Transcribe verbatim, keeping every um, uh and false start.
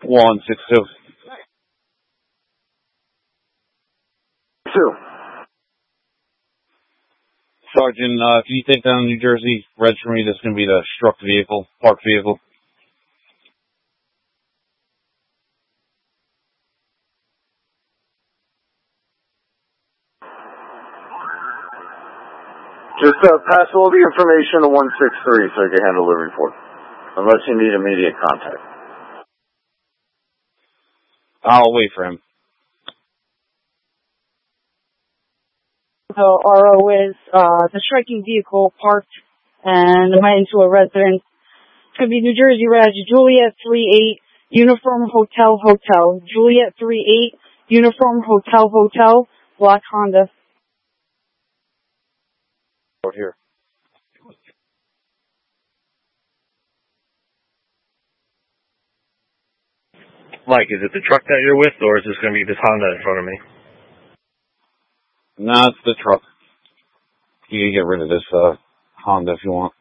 one six two. Two. Sergeant, uh, can you take down New Jersey Red for me? That's going to be the struck vehicle, parked vehicle. Just uh, pass all the information to one six three so I can handle the report. Unless you need immediate contact. I'll wait for him. So R O is uh, the striking vehicle parked and went into a residence. It's going to be New Jersey Red, Juliet three eight, Uniform Hotel Hotel. Juliet three eight, Uniform Hotel Hotel, black Honda. Out here. Mike, is it the truck that you're with, or is this going to be this Honda in front of me? Nah, it's the truck. You can get rid of this uh, Honda if you want.